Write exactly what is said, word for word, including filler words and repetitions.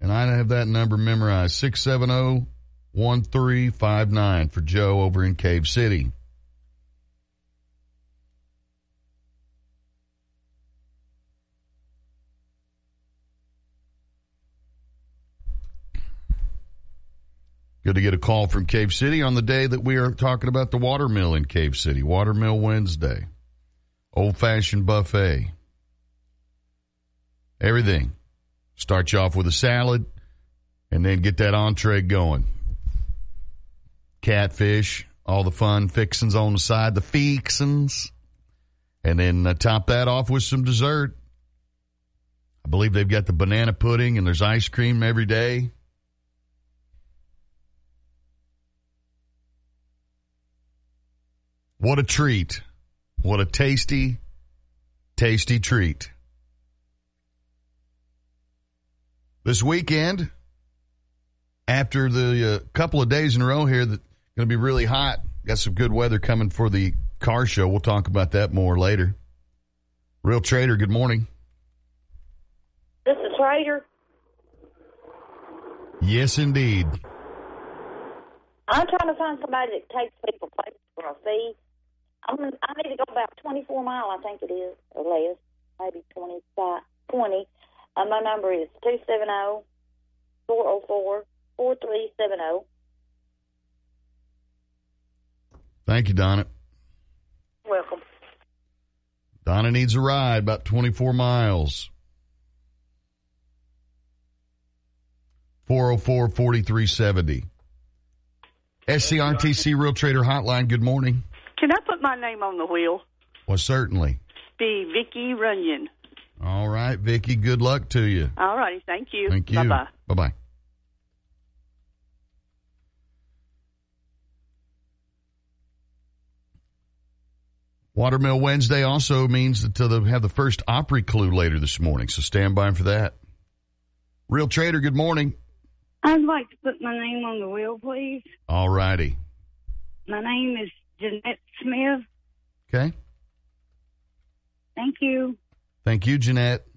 And I have that number memorized, six seven zero, one three five nine for Joe over in Cave City. Good to get a call from Cave City on the day that we are talking about the watermill in Cave City. Watermill Wednesday. Old-fashioned buffet. Everything. Start you off with a salad and then get that entree going. Catfish, all the fun fixings on the side, the fixings. And then uh, top that off with some dessert. I believe they've got the banana pudding and there's ice cream every day. What a treat. What a tasty, tasty treat. This weekend, after the uh, couple of days in a row here that's going to be really hot, got some good weather coming for the car show. We'll talk about that more later. Real Trader, good morning. This is Trader. Yes, indeed. I'm trying to find somebody that takes people places for a fee. I'm, I need to go about twenty-four mile, I think it is, or less, maybe twenty-five, twenty. Uh, my number is two seven zero, four zero four, four three seven zero. Thank you, Donna. Welcome. Donna needs a ride, about twenty-four miles. four oh four, four three seven zero. S C R T C Real Trader Hotline, good morning. Can I put my name on the wheel? Well, certainly. Be Vicki Runyon. All right, Vicki, good luck to you. All righty, thank you. Thank you. Bye-bye. Bye-bye. Watermill Wednesday also means that they'll have the first Opry clue later this morning, so stand by for that. Real Trader, good morning. I'd like to put my name on the wheel, please. All righty. My name is Jeanette Smith. Okay. Thank you. Thank you, Jeanette.